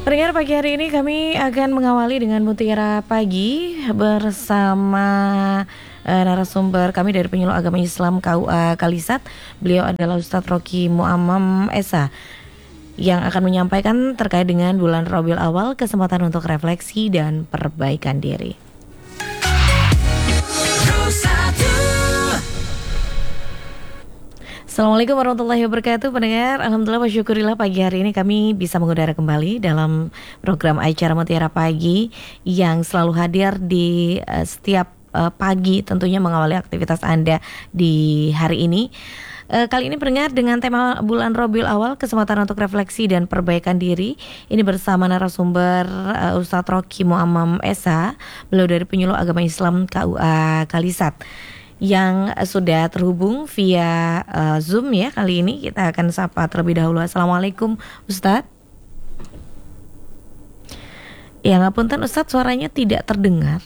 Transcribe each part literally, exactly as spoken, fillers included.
Pendengar, pagi hari ini kami akan mengawali dengan Mutiara Pagi bersama uh, narasumber kami dari Penyuluh Agama Islam K U A Kalisat. Beliau adalah Ustadz Rocky Muammam Esa yang akan menyampaikan terkait dengan bulan Rabiul Awal, kesempatan untuk refleksi dan perbaikan diri. Assalamualaikum warahmatullahi wabarakatuh, pendengar. Alhamdulillah wa syukurillah, pagi hari ini kami bisa mengudara kembali dalam program acara Mutiara Pagi yang selalu hadir di uh, setiap uh, pagi, tentunya mengawali aktivitas Anda di hari ini. Uh, kali ini pendengar dengan tema bulan Rabiul Awal, kesempatan untuk refleksi dan perbaikan diri. Ini bersama narasumber uh, Ustadz Rocky Muammam Esa, beliau dari Penyuluh Agama Islam K U A Kalisat, yang sudah terhubung via uh, Zoom ya. Kali ini kita akan sapa terlebih dahulu. Assalamualaikum Ustadz. Ya ngapunten Ustadz, suaranya tidak terdengar.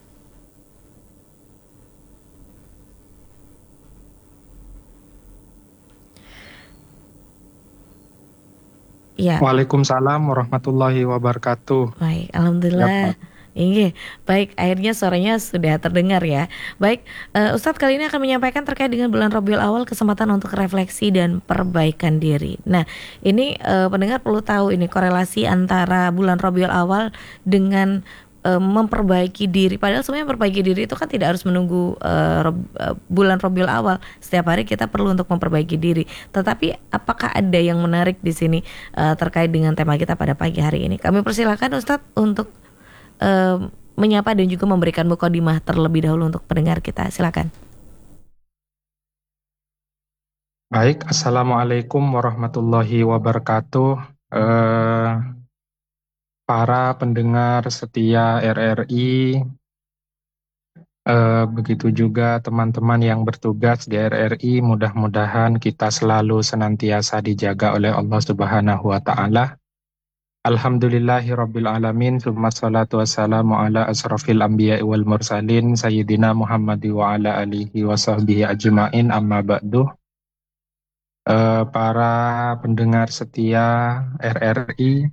Ya. Waalaikumsalam warahmatullahi wabarakatuh. Baik, alhamdulillah. Ya, Iya, baik, akhirnya suaranya sudah terdengar ya. Baik, uh, Ustadz kali ini akan menyampaikan terkait dengan bulan Rabiul Awal, kesempatan untuk refleksi dan perbaikan diri. Nah, ini uh, pendengar perlu tahu ini korelasi antara bulan Rabiul Awal dengan uh, memperbaiki diri. Padahal sebenarnya memperbaiki diri itu kan tidak harus menunggu uh, Rob- uh, bulan Rabiul Awal. Setiap hari kita perlu untuk memperbaiki diri. Tetapi apakah ada yang menarik di sini uh, terkait dengan tema kita pada pagi hari ini? Kami persilakan Ustadz untuk Uh, menyapa dan juga memberikan mukadimah terlebih dahulu untuk pendengar kita. Silakan. baik. Assalamualaikum warahmatullahi wabarakatuh. Eh, para pendengar setia R R I, eh, begitu juga teman-teman yang bertugas di R R I, mudah-mudahan kita selalu senantiasa dijaga oleh Allah Subhanahu wa Ta'ala. Alhamdulillahi Rabbil Alamin, summa salatu wassalamu ala asrafil anbiya wal mursalin, Sayyidina Muhammadi wa ala alihi wa sahbihi ajma'in, amma ba'du. Uh, para pendengar setia R R I,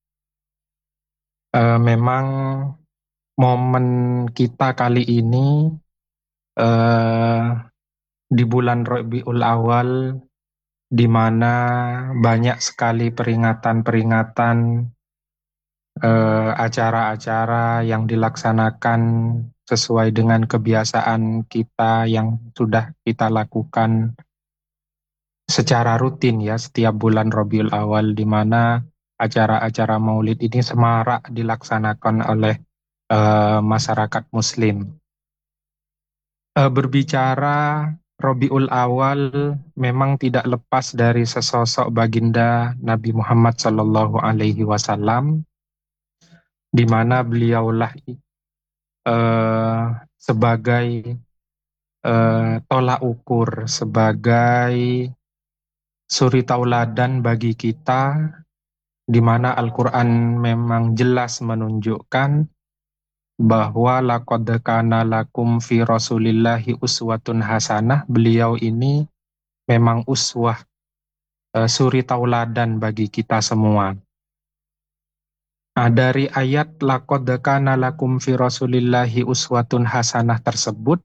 uh, memang momen kita kali ini uh, di bulan Rabiul Awal, di mana banyak sekali peringatan-peringatan, uh, acara-acara yang dilaksanakan sesuai dengan kebiasaan kita yang sudah kita lakukan secara rutin ya setiap bulan Rabiul Awal, di mana acara-acara Maulid ini semarak dilaksanakan oleh uh, masyarakat Muslim. Uh, berbicara Rabiul Awal memang tidak lepas dari sesosok baginda Nabi Muhammad Shallallahu Alaihi Wasallam, di mana beliaulah uh, sebagai uh, tolak ukur, sebagai suri tauladan bagi kita, di mana Al-Quran memang jelas menunjukkan bahwa laqad kana lakum fi rasulillahi uswatun hasanah. Beliau ini memang uswah, uh, suri tauladan bagi kita semua. Nah, dari ayat laqad kana lakum fi rasulillahi uswatun hasanah tersebut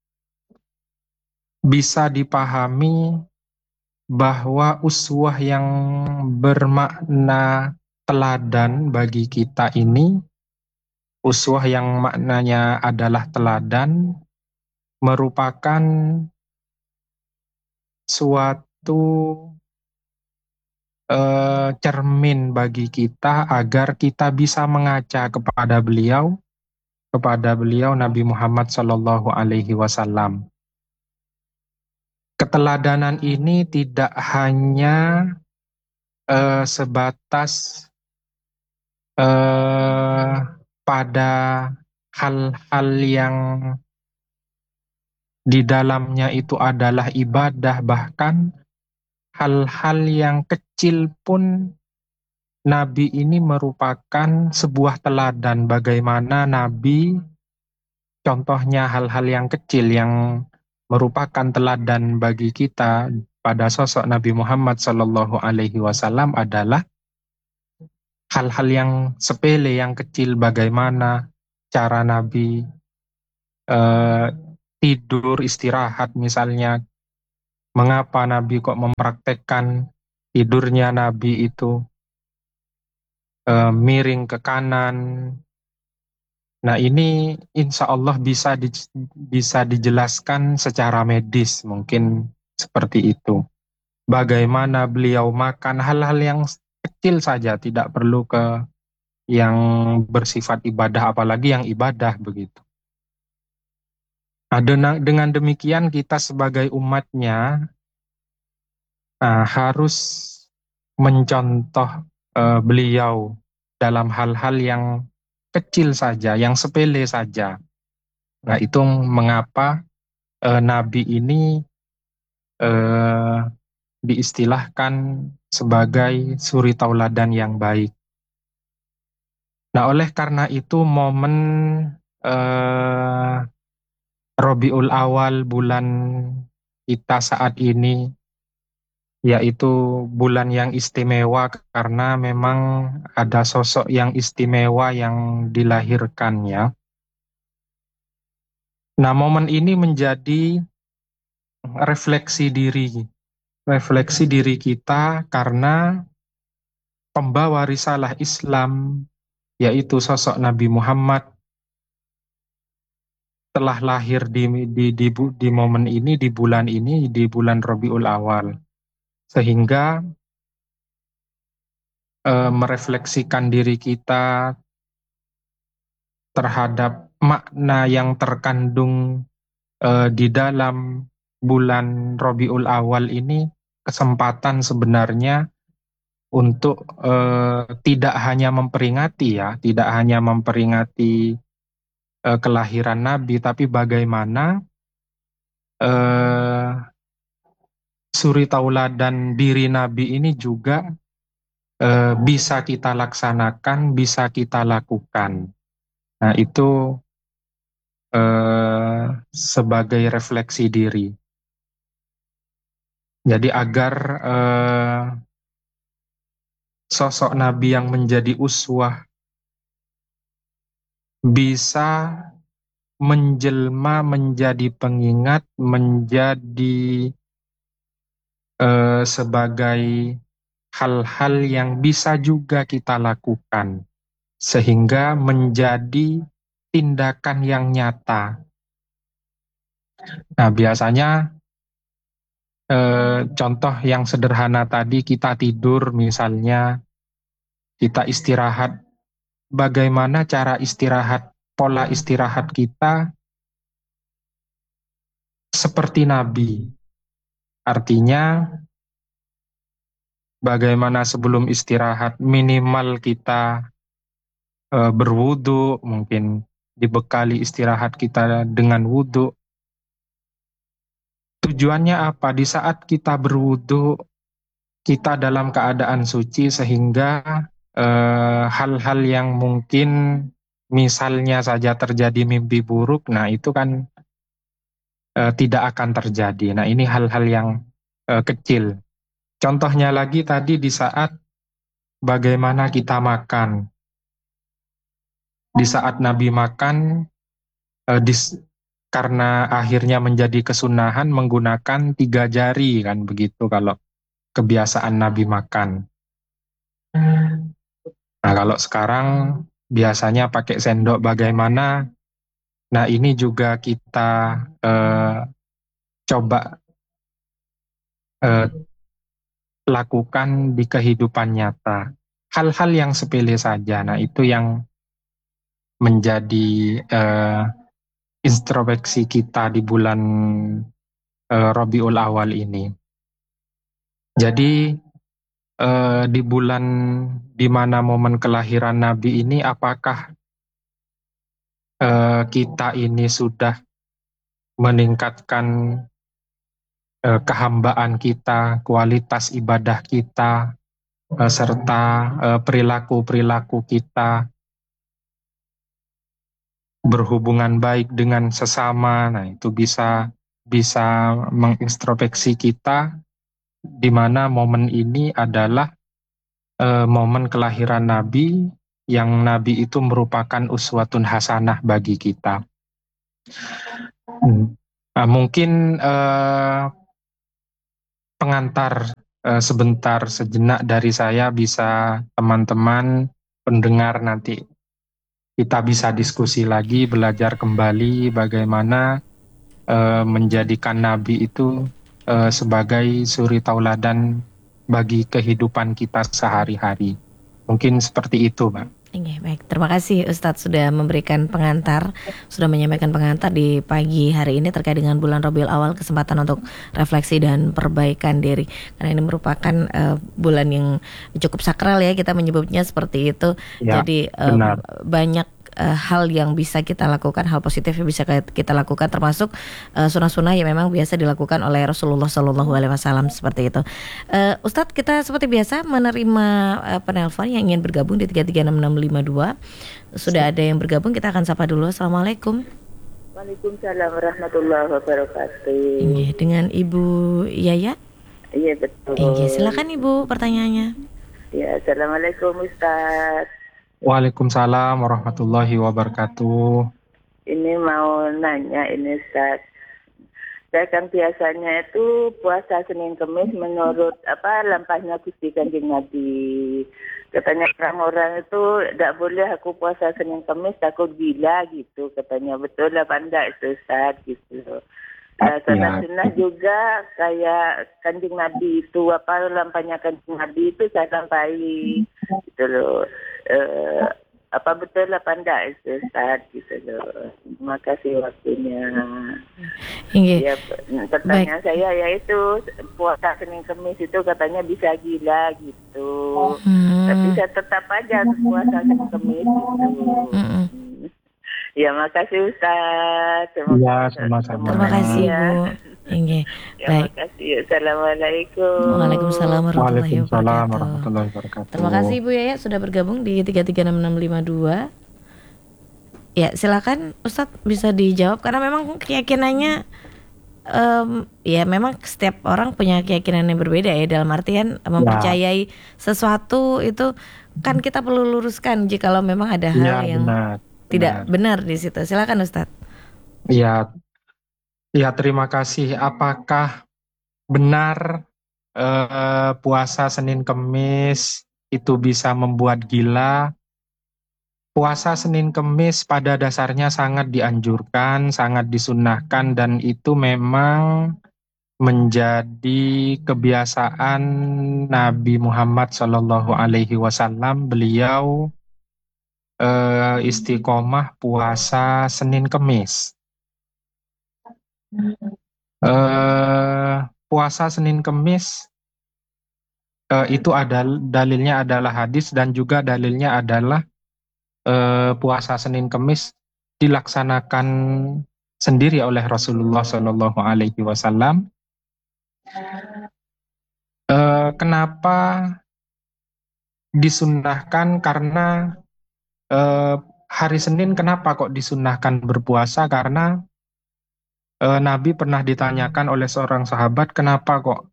bisa dipahami bahwa uswah yang bermakna teladan bagi kita ini, uswah yang maknanya adalah teladan, merupakan suatu eh, cermin bagi kita agar kita bisa mengaca kepada beliau, kepada beliau Nabi Muhammad Shallallahu Alaihi Wasallam. Keteladanan ini tidak hanya uh, sebatas uh, pada hal-hal yang di dalamnya itu adalah ibadah, bahkan hal-hal yang kecil pun Nabi ini merupakan sebuah teladan bagaimana Nabi, contohnya hal-hal yang kecil yang merupakan teladan bagi kita pada sosok Nabi Muhammad Sallallahu Alaihi Wasallam adalah hal-hal yang sepele, yang kecil, bagaimana cara Nabi eh, tidur, istirahat misalnya, mengapa Nabi kok mempraktekkan tidurnya Nabi itu eh, miring ke kanan. Nah, ini insya Allah bisa di, bisa dijelaskan secara medis, mungkin seperti itu. Bagaimana beliau makan, hal-hal yang kecil saja, tidak perlu ke yang bersifat ibadah, apalagi yang ibadah begitu. Nah, dengan, dengan demikian kita sebagai umatnya uh, harus mencontoh uh, beliau dalam hal-hal yang kecil saja, yang sepele saja. Nah, itu mengapa uh, Nabi ini uh, diistilahkan sebagai suri tauladan yang baik. Nah, oleh karena itu momen uh, Rabiul Awal, bulan kita saat ini, yaitu bulan yang istimewa karena memang ada sosok yang istimewa yang dilahirkannya. Nah, momen ini menjadi refleksi diri, refleksi diri kita karena pembawa risalah Islam, yaitu sosok Nabi Muhammad, telah lahir di, di, di, di momen ini, di bulan ini, di bulan Rabiul Awal. Sehingga eh, merefleksikan diri kita terhadap makna yang terkandung eh, di dalam bulan Rabiul Awal ini, kesempatan sebenarnya untuk eh, tidak hanya memperingati ya, tidak hanya memperingati eh, kelahiran Nabi, tapi bagaimana eh, suri tauladan diri Nabi ini juga eh, bisa kita laksanakan, bisa kita lakukan. Nah, itu eh, sebagai refleksi diri. Jadi agar eh, sosok Nabi yang menjadi uswah bisa menjelma menjadi pengingat, menjadi eh, sebagai hal-hal yang bisa juga kita lakukan, sehingga menjadi tindakan yang nyata. Nah, biasanya eh, contoh yang sederhana tadi, kita tidur misalnya, kita istirahat, bagaimana cara istirahat, pola istirahat kita seperti Nabi. Artinya, bagaimana sebelum istirahat minimal kita eh, berwudu, mungkin dibekali istirahat kita dengan wudu. Tujuannya apa? Di saat kita berwudu, kita dalam keadaan suci sehingga eh, hal-hal yang mungkin misalnya saja terjadi mimpi buruk, nah itu kan eh, tidak akan terjadi. Nah, ini hal-hal yang eh, kecil. Contohnya lagi tadi di saat bagaimana kita makan. Di saat Nabi makan, eh, dis- karena akhirnya menjadi kesunahan menggunakan tiga jari kan begitu kalau kebiasaan Nabi makan. Nah, kalau sekarang biasanya pakai sendok bagaimana? Nah, ini juga kita eh, coba eh, lakukan di kehidupan nyata. Hal-hal yang sepele saja. Nah, itu yang menjadi eh, introspeksi kita di bulan eh, Rabiul Awal ini. Jadi eh, di bulan di mana momen kelahiran Nabi ini, apakah eh, kita ini sudah meningkatkan eh, kehambaan kita, kualitas ibadah kita, eh, serta eh, perilaku-perilaku kita berhubungan baik dengan sesama. Nah, itu bisa bisa mengintrospeksi kita di mana momen ini adalah uh, momen kelahiran Nabi, yang Nabi itu merupakan uswatun hasanah bagi kita. Hmm. Nah, mungkin uh, pengantar uh, sebentar sejenak dari saya, bisa teman-teman pendengar nanti kita bisa diskusi lagi, belajar kembali bagaimana uh, menjadikan Nabi itu uh, sebagai suri tauladan bagi kehidupan kita sehari-hari. Mungkin seperti itu, Mbak. Oke, baik. Terima kasih Ustadz sudah memberikan pengantar, sudah menyampaikan pengantar di pagi hari ini terkait dengan bulan Rabiul Awal, kesempatan untuk refleksi dan perbaikan diri. Karena ini merupakan uh, bulan yang cukup sakral ya, kita menyebutnya seperti itu. Ya, Jadi uh, banyak uh, hal yang bisa kita lakukan, hal positif yang bisa kita lakukan, termasuk uh, sunnah-sunnah yang memang biasa dilakukan oleh Rasulullah Shallallahu Alaihi Wasallam seperti itu. Uh, Ustadz, kita seperti biasa menerima uh, penelpon yang ingin bergabung di tiga tiga enam enam lima dua. Sudah ada yang bergabung, kita akan sapa dulu. Assalamualaikum. Waalaikumsalam warahmatullahi wabarakatuh. Iya, dengan Ibu Yaya. Iya betul. Iya, silakan Ibu pertanyaannya. Ya, assalamualaikum Ustaz. Waalaikumsalam warahmatullahi wabarakatuh. Ini mau nanya ini Ustaz. Saya kan biasanya itu puasa Senin Kemis menurut apa lampahnya Gusti Kanjeng Nabi. Katanya orang-orang itu tidak boleh aku puasa Senin Kemis takut gila gitu. Katanya betul apa enggak itu Ustaz gitu. Nah, karena sunnah juga kayak Kanjeng Nabi itu apa lampahnya Kanjeng Nabi itu saya lampahi gitu loh. Uh, apa betul apa enggak itu Ustaz gitu loh. Terima kasih waktunya. Iya. Ya, pertanyaan Baik. saya yaitu puasa Senin Kemis itu katanya bisa gila gitu. Hmm. Tapi saya tetap aja puasa Senin Kemis gitu. Hmm. Ya, makasih Ustaz. Terima ya, sama-sama. Terima kasih ya. Bu. Iya. Ya, baik. Makasih. Assalamualaikum. Waalaikumsalam warahmatullahi Waalaikumsalam wabarakatuh. warahmatullahi wabarakatuh. Terima kasih Ibu Yaya sudah bergabung di tiga tiga enam enam lima dua. Ya, silakan Ustadz bisa dijawab karena memang keyakinannya um, ya memang setiap orang punya keyakinan yang berbeda ya, dalam artian mempercayai ya. Sesuatu itu kan kita perlu luruskan jikalau memang ada hal ya, yang benar, tidak benar. benar di situ. Silakan Ustadz. Ya, ya terima kasih. Apakah benar uh, puasa Senin Kemis itu bisa membuat gila? Puasa Senin Kemis pada dasarnya sangat dianjurkan, sangat disunnahkan, dan itu memang menjadi kebiasaan Nabi Muhammad Shallallahu Alaihi Wasallam. Beliau uh, istiqomah puasa Senin Kemis. Uh, puasa Senin Kemis uh, itu adalah dalilnya adalah hadis, dan juga dalilnya adalah Uh, puasa Senin Kemis dilaksanakan sendiri oleh Rasulullah Shallallahu Alaihi Wasallam. Uh, kenapa disunnahkan? Karena uh, hari Senin kenapa kok disunnahkan berpuasa? Karena uh, Nabi pernah ditanyakan oleh seorang sahabat, kenapa kok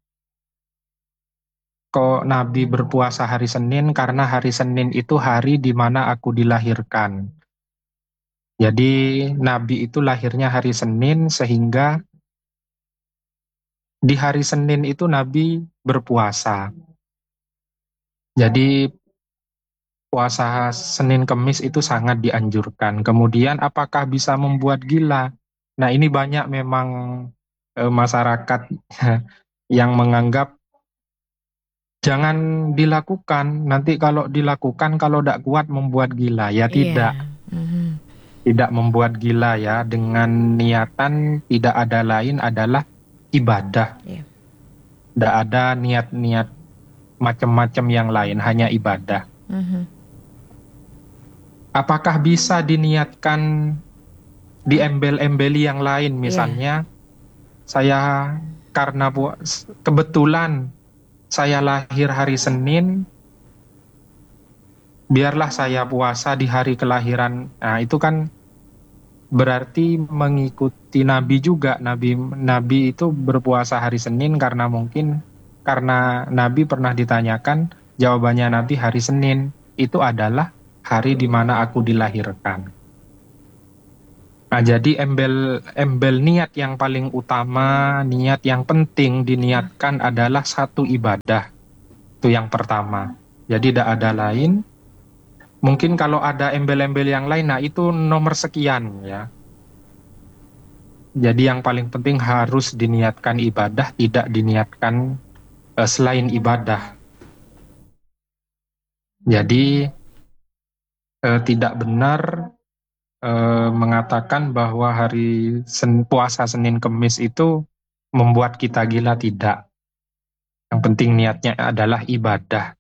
kok Nabi berpuasa hari Senin? Karena hari Senin itu hari di mana aku dilahirkan. Jadi Nabi itu lahirnya hari Senin, sehingga di hari Senin itu Nabi berpuasa. Jadi puasa Senin Kemis itu sangat dianjurkan. Kemudian apakah bisa membuat gila? Nah, ini banyak memang e, masyarakat yang menganggap jangan dilakukan. Nanti kalau dilakukan, kalau tidak kuat membuat gila. Ya tidak. Yeah. Mm-hmm. Tidak membuat gila ya, dengan niatan tidak ada lain adalah ibadah. Yeah. Tidak ada niat-niat macam-macam yang lain, hanya ibadah. Mm-hmm. Apakah bisa diniatkan diembel-embeli yang lain? Misalnya, yeah. saya karena bu- kebetulan saya lahir hari Senin, biarlah saya puasa di hari kelahiran. Nah, itu kan berarti mengikuti Nabi juga. Nabi Nabi itu berpuasa hari Senin karena mungkin karena Nabi pernah ditanyakan, Jawabannya nanti hari Senin. Itu adalah hari di mana aku dilahirkan. Nah, jadi embel embel niat yang paling utama, niat yang penting diniatkan adalah satu ibadah. Itu yang pertama. Jadi tidak ada lain. Mungkin kalau ada embel-embel yang lain, nah itu nomor sekian ya. Jadi yang paling penting harus diniatkan ibadah, tidak diniatkan uh, selain ibadah. Jadi uh, tidak benar Uh, mengatakan bahwa hari sen, puasa Senin Kemis itu membuat kita gila, tidak. Yang penting niatnya adalah ibadah.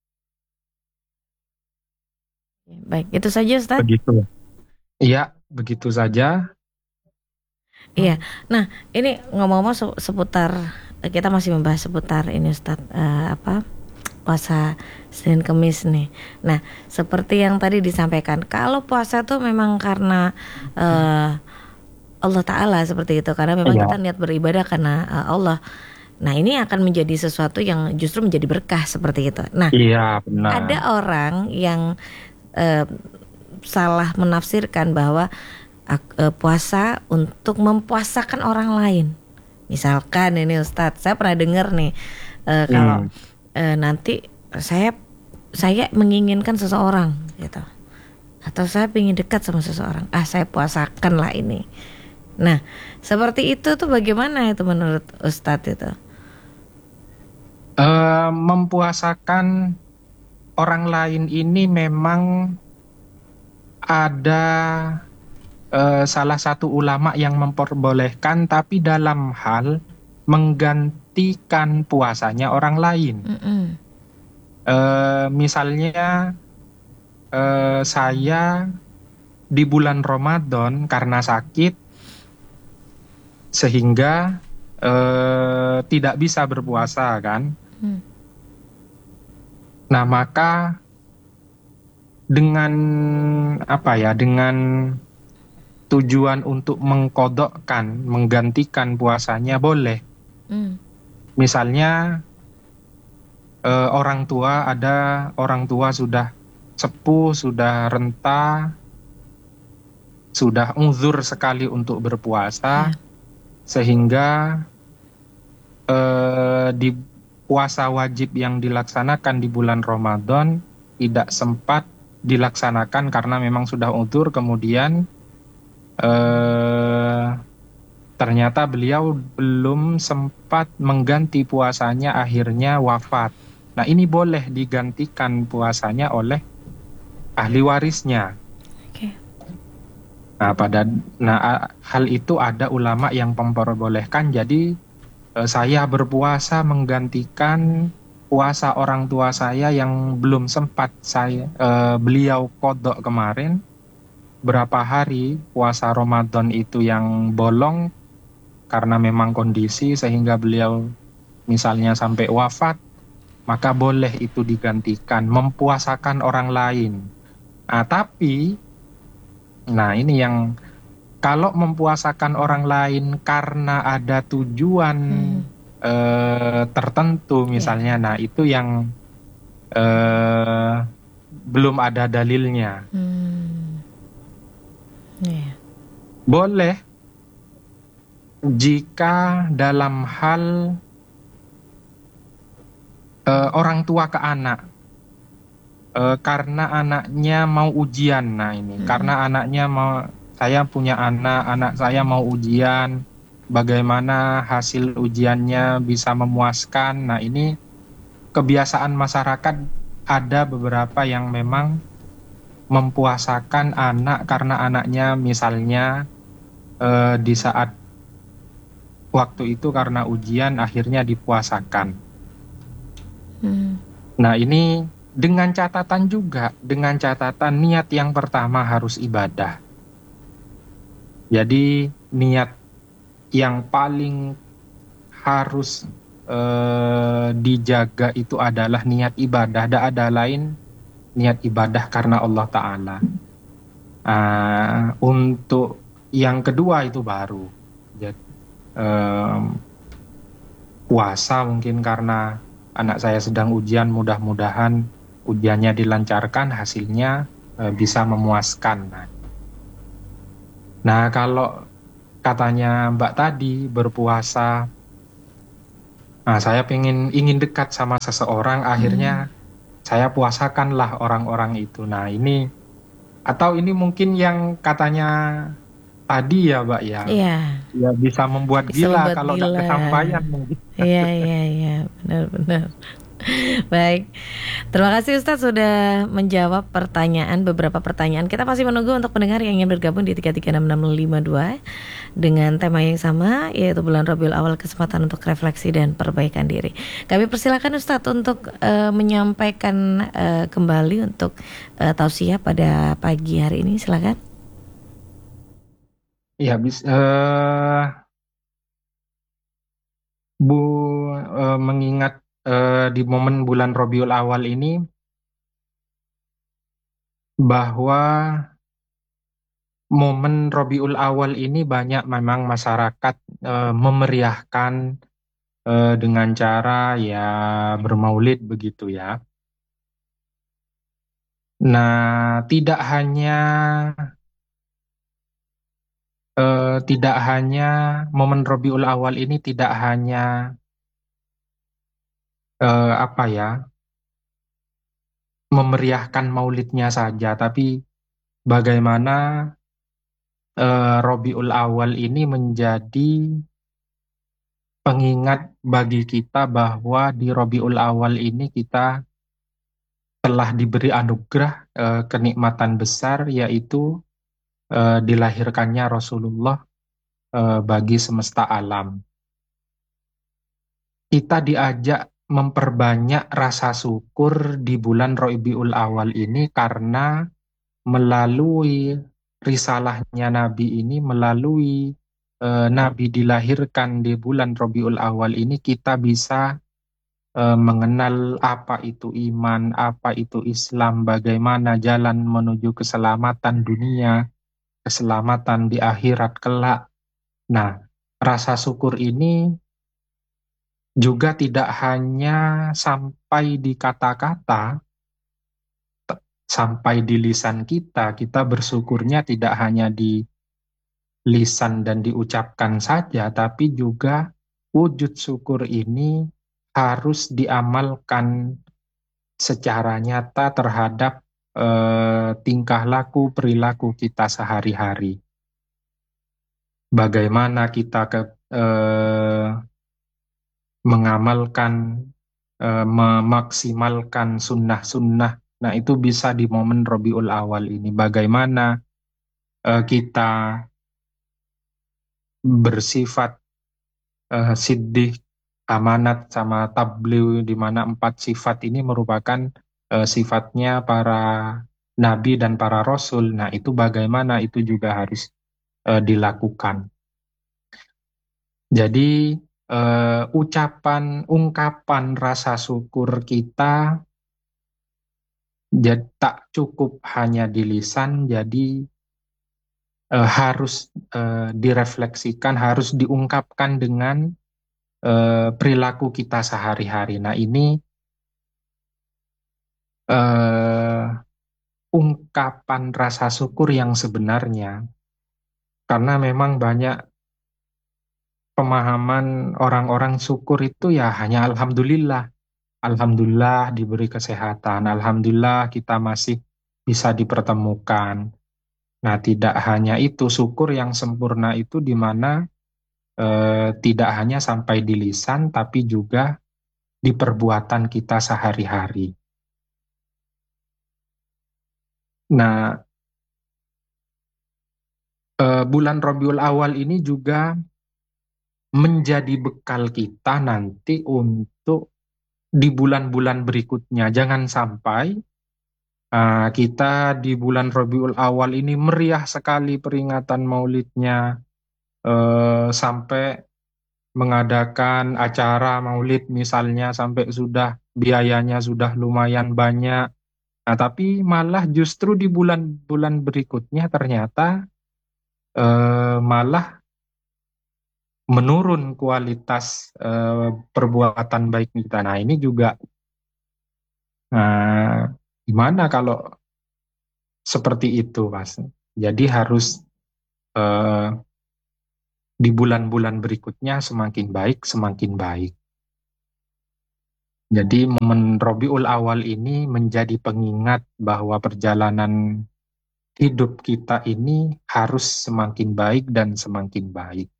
Baik, itu saja Ustaz. Begitu. Iya, begitu saja. Iya. Nah, ini ngomong-ngomong seputar, kita masih membahas seputar ini Ustaz, uh, apa? puasa Senin Kemis nih. Nah, seperti yang tadi disampaikan, kalau puasa tuh memang karena uh, Allah Ta'ala seperti itu, karena memang Iya. kita niat beribadah karena uh, Allah. Nah, ini akan menjadi sesuatu yang justru menjadi berkah seperti itu. Nah, iya, benar. Ada orang yang uh, salah menafsirkan bahwa uh, puasa untuk mempuasakan orang lain. Misalkan ini Ustadz, saya pernah dengar nih uh, kalau hmm. E, nanti saya saya menginginkan seseorang gitu, atau saya ingin dekat sama seseorang, ah saya puasakan lah ini. Nah, seperti itu tuh bagaimana itu menurut Ustadz itu? E, mempuasakan orang lain ini memang ada e, salah satu ulama yang memperbolehkan, tapi dalam hal menggantikan puasanya orang lain. E, misalnya e, saya di bulan Ramadan karena sakit sehingga e, tidak bisa berpuasa kan. Mm. Nah, maka dengan apa ya, dengan tujuan untuk mengkodokkan, menggantikan puasanya boleh. Hmm. Misalnya eh, orang tua, ada orang tua sudah sepuh, sudah renta, sudah uzur sekali untuk berpuasa, ya. Sehingga eh, di puasa wajib yang dilaksanakan di bulan Ramadan tidak sempat dilaksanakan karena memang sudah uzur, kemudian eh, ternyata beliau belum sempat mengganti puasanya, akhirnya wafat. Nah, ini boleh digantikan puasanya oleh ahli warisnya. Oke. Nah, pada nah hal itu ada ulama yang memperbolehkan. Jadi eh, saya berpuasa menggantikan puasa orang tua saya yang belum sempat saya eh, beliau qodok kemarin. Berapa hari puasa Ramadan itu yang bolong karena memang kondisi sehingga beliau misalnya sampai wafat, maka boleh itu digantikan, mempuasakan orang lain. Nah, tapi, nah ini yang, kalau mempuasakan orang lain karena ada tujuan hmm. eh, tertentu misalnya, yeah. Nah itu yang eh, belum ada dalilnya. Hmm. Yeah. Boleh jika dalam hal uh, orang tua ke anak, uh, karena anaknya mau ujian. Nah ini, hmm. karena anaknya mau, saya punya anak, anak saya mau ujian, bagaimana hasil ujiannya bisa memuaskan. Nah ini kebiasaan masyarakat, ada beberapa yang memang mempuasakan anak karena anaknya misalnya uh, di saat waktu itu karena ujian akhirnya dipuasakan. Hmm. Nah ini dengan catatan juga, dengan catatan niat yang pertama harus ibadah. Jadi niat yang paling harus eh, dijaga itu adalah niat ibadah. Tidak ada lain, niat ibadah karena Allah Ta'ala. Uh, untuk yang kedua itu baru. Jadi Um, puasa mungkin karena anak saya sedang ujian, mudah-mudahan ujiannya dilancarkan, hasilnya uh, bisa memuaskan. Nah, nah kalau katanya Mbak tadi berpuasa, nah saya pengen ingin dekat sama seseorang, akhirnya Hmm. saya puasakanlah orang-orang itu. Nah ini, atau ini mungkin yang katanya tadi ya Mbak ya, Iya, ya bisa membuat bisa gila membuat kalau tidak gila. kesampaian mungkin. Iya, iya, iya, benar-benar. Baik, terima kasih Ustadz sudah menjawab pertanyaan, beberapa pertanyaan. Kita masih menunggu untuk pendengar yang ingin bergabung di tiga tiga enam enam lima dua dengan tema yang sama, yaitu bulan Rabiul Awal, kesempatan untuk refleksi dan perbaikan diri. Kami persilakan Ustadz untuk uh, menyampaikan uh, kembali untuk uh, tausiah pada pagi hari ini, silakan. Ya, bis, eh, Bu, eh, mengingat eh, di momen bulan Rabiul Awal ini bahwa momen Rabiul Awal ini banyak memang masyarakat eh, memeriahkan eh, dengan cara ya bermaulid begitu ya. Nah, tidak hanya eh, tidak hanya momen Rabiul Awal ini tidak hanya eh, apa ya memeriahkan maulidnya saja, tapi bagaimana eh, Rabiul Awal ini menjadi pengingat bagi kita bahwa di Rabiul Awal ini kita telah diberi anugerah eh, kenikmatan besar, yaitu eh, dilahirkannya Rasulullah eh, bagi semesta alam. Kita diajak memperbanyak rasa syukur di bulan Rabiul Awal ini karena melalui risalahnya Nabi ini, melalui eh, Nabi dilahirkan di bulan Rabiul Awal ini, kita bisa eh, mengenal apa itu iman, apa itu Islam, bagaimana jalan menuju keselamatan dunia, keselamatan di akhirat kelak. Nah, rasa syukur ini juga tidak hanya sampai di kata-kata, sampai di lisan kita. Kita bersyukurnya tidak hanya di lisan dan diucapkan saja, tapi juga wujud syukur ini harus diamalkan secara nyata terhadap eh, tingkah laku perilaku kita sehari-hari. Bagaimana kita ke, eh, mengamalkan, eh, memaksimalkan sunnah-sunnah. Nah, itu bisa di momen Rabiul Awal ini. Bagaimana eh, kita bersifat eh, siddiq, amanat, sama tabligh, di mana empat sifat ini merupakan eh, sifatnya para nabi dan para rasul. Nah, itu bagaimana itu juga harus eh, dilakukan. Jadi eh, ucapan, ungkapan rasa syukur kita jadi tak cukup hanya di lisan, jadi eh, harus eh, direfleksikan, harus diungkapkan dengan eh, perilaku kita sehari-hari. Nah, ini eh, ungkapan rasa syukur yang sebenarnya, karena memang banyak pemahaman orang-orang syukur itu ya hanya alhamdulillah. Alhamdulillah diberi kesehatan, alhamdulillah kita masih bisa dipertemukan. Nah, tidak hanya itu, syukur yang sempurna itu di mana eh, tidak hanya sampai di lisan, tapi juga di perbuatan kita sehari-hari. Nah, eh, bulan Rabiul Awal ini juga menjadi bekal kita nanti untuk di bulan-bulan berikutnya. Jangan sampai uh, kita di bulan Rabiul Awal ini meriah sekali peringatan Maulidnya, uh, sampai mengadakan acara Maulid misalnya sampai sudah biayanya sudah lumayan banyak. Nah, tapi malah justru di bulan-bulan berikutnya ternyata uh, malah menurun kualitas uh, perbuatan baik kita. Nah ini juga uh, gimana kalau seperti itu, Mas? Jadi harus uh, di bulan-bulan berikutnya semakin baik, semakin baik. Jadi momen Rabiul Awal ini menjadi pengingat bahwa perjalanan hidup kita ini harus semakin baik dan semakin baik.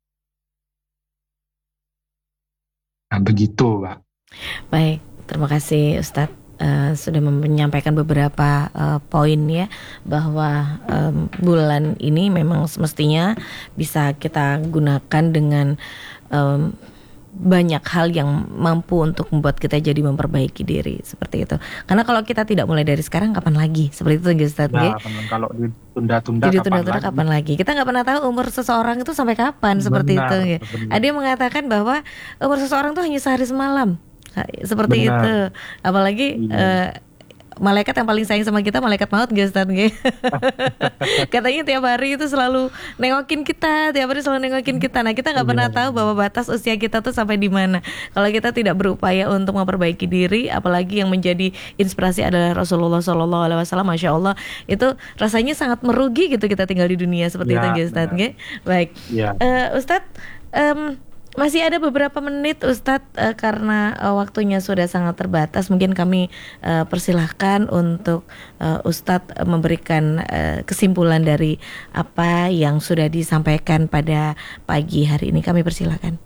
Nah, begitu, Pak. Baik, terima kasih Ustadz uh, sudah menyampaikan beberapa uh, poin ya, bahwa um, bulan ini memang semestinya bisa kita gunakan dengan um, banyak hal yang mampu untuk membuat kita jadi memperbaiki diri, seperti itu. Karena kalau kita tidak mulai dari sekarang, kapan lagi? Seperti itu Ustadz. Nah, kalau ditunda-tunda, Jadi kapan, tunda-tunda lagi? kapan lagi? Kita nggak pernah tahu umur seseorang itu sampai kapan, seperti Benar, itu ya. benar. Ada yang mengatakan bahwa umur seseorang itu hanya sehari semalam, seperti Benar. itu. Apalagi Iya. eh, malaikat yang paling sayang sama kita malaikat maut, guys, Ustadz. Katanya tiap hari itu selalu nengokin kita, tiap hari selalu nengokin kita. Nah, kita nggak Iya. pernah tahu bahwa batas usia kita tuh sampai di mana. Kalau kita tidak berupaya untuk memperbaiki diri, apalagi yang menjadi inspirasi adalah Rasulullah Shallallahu Alaihi Wasallam, masya Allah, itu rasanya sangat merugi gitu kita tinggal di dunia seperti Ya, itu, guys, Ustadz. Baik, Ya. Eh, Ustadz. em, Masih ada beberapa menit Ustadz, uh, karena uh, waktunya sudah sangat terbatas. Mungkin kami uh, persilahkan untuk uh, Ustadz uh, memberikan uh, kesimpulan dari apa yang sudah disampaikan pada pagi hari ini. Kami persilahkan.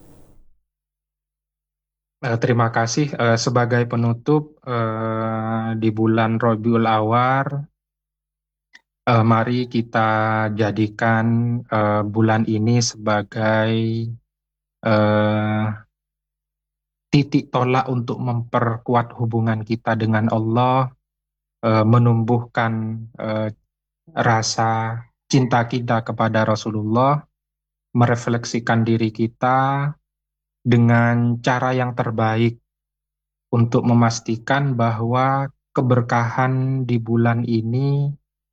Uh, terima kasih. Uh, sebagai penutup uh, di bulan Rabiul Awal, uh, mari kita jadikan uh, bulan ini sebagai Uh, titik tolak untuk memperkuat hubungan kita dengan Allah, uh, menumbuhkan uh, rasa cinta kita kepada Rasulullah, merefleksikan diri kita dengan cara yang terbaik untuk memastikan bahwa keberkahan di bulan ini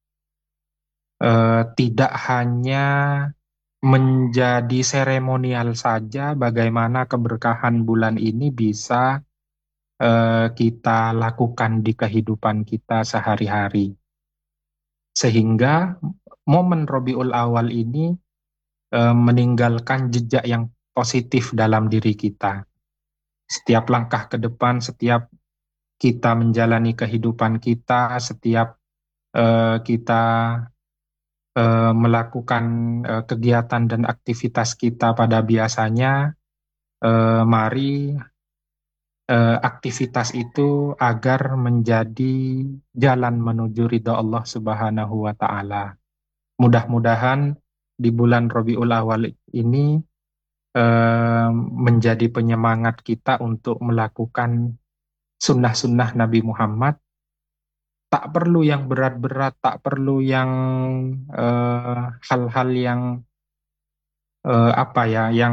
uh, tidak hanya menjadi seremonial saja, bagaimana keberkahan bulan ini bisa uh, kita lakukan di kehidupan kita sehari-hari. Sehingga momen Rabiul Awal ini uh, meninggalkan jejak yang positif dalam diri kita. Setiap langkah ke depan, setiap kita menjalani kehidupan kita, setiap uh, kita Uh, melakukan uh, kegiatan dan aktivitas kita pada biasanya, uh, mari uh, aktivitas itu agar menjadi jalan menuju ridha Allah Subhanahu wa Ta'ala. Mudah-mudahan di bulan Rabiul Awal ini uh, menjadi penyemangat kita untuk melakukan sunnah-sunnah Nabi Muhammad. Tak perlu yang berat-berat, tak perlu yang uh, hal-hal yang uh, apa ya, yang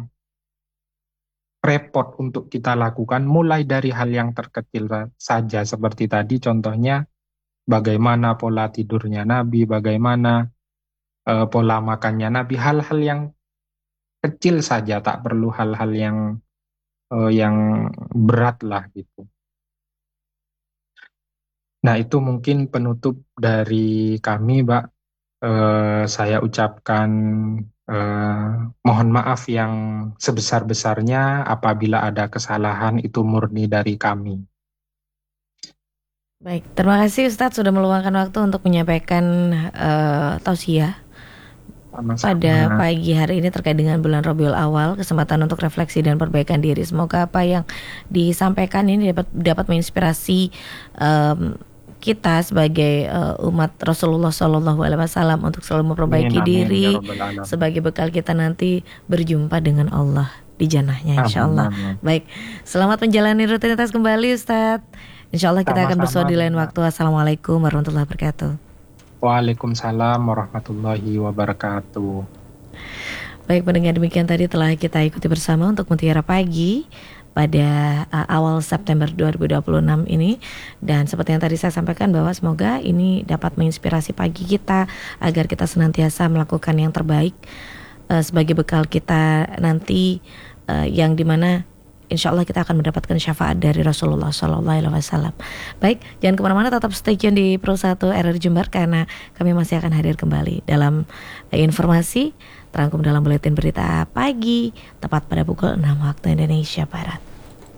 repot untuk kita lakukan. Mulai dari hal yang terkecil saja, seperti tadi contohnya bagaimana pola tidurnya Nabi, bagaimana uh, pola makannya Nabi, hal-hal yang kecil saja, tak perlu hal-hal yang uh, yang berat lah gitu. Nah, itu mungkin penutup dari kami, Mbak. Uh, saya ucapkan uh, mohon maaf yang sebesar-besarnya apabila ada kesalahan, itu murni dari kami. Baik, terima kasih Ustadz sudah meluangkan waktu untuk menyampaikan uh, tausiah pada pagi hari ini terkait dengan bulan Rabiul Awal, kesempatan untuk refleksi dan perbaikan diri. Semoga apa yang disampaikan ini dapat dapat menginspirasi um, kita sebagai uh, umat Rasulullah Shallallahu Alaihi Wasallam untuk selalu memperbaiki amin, diri amin, sebagai bekal kita nanti berjumpa dengan Allah di jannahnya, insya Allah. Amin. Baik, selamat menjalani rutinitas kembali Ustadz. Insya Allah kita akan bersua di lain waktu. Assalamualaikum warahmatullahi wabarakatuh. Waalaikumsalam warahmatullahi wabarakatuh. Baik pendengar, demikian tadi telah kita ikuti bersama untuk Mutiara Pagi pada uh, awal September dua ribu dua puluh enam ini. Dan seperti yang tadi saya sampaikan bahwa semoga ini dapat menginspirasi pagi kita agar kita senantiasa melakukan yang terbaik uh, sebagai bekal kita nanti, uh, yang dimana insya Allah kita akan mendapatkan syafaat dari Rasulullah Shallallahu Alaihi Wasallam. Baik, jangan kemana-mana, tetap stay tune di Pro satu R R Jember karena kami masih akan hadir kembali dalam uh, informasi terangkum dalam buletin berita pagi tepat pada pukul enam waktu Indonesia Barat.